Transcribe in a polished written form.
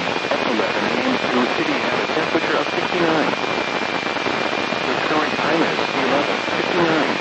At 11 a.m., Sioux City had a temperature of 69. The current time is 11:59.